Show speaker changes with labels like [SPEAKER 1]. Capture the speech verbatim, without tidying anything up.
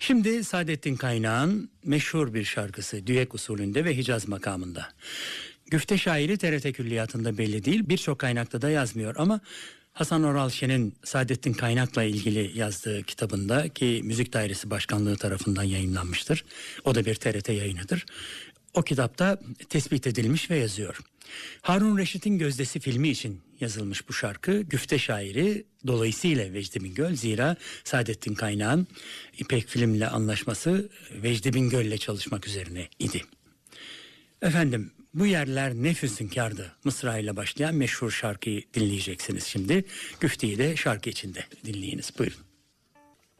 [SPEAKER 1] Şimdi Saadettin Kaynağ'ın meşhur bir şarkısı düet usulünde ve Hicaz makamında. Güfte şairi T R T külliyatında belli değil, birçok kaynakta da yazmıyor ama Hasan Oral Şen'in Saadettin Kaynak'la ilgili yazdığı kitabında, ki Müzik Dairesi Başkanlığı tarafından yayınlanmıştır, o da bir T R T yayınıdır, o kitapta tespit edilmiş ve yazıyor. Harun Reşit'in Gözdesi filmi için yazılmış bu şarkı. Güfte şairi dolayısıyla Vecdi Bingöl, zira Saadettin Kaynağ'ın İpek Film'le anlaşması Vecdi Bingöl'le çalışmak üzerine idi. Efendim, bu yerler ne füsunkârdı mısra ile başlayan meşhur şarkıyı dinleyeceksiniz şimdi. Güfteyi de şarkı içinde dinleyiniz. Buyurun.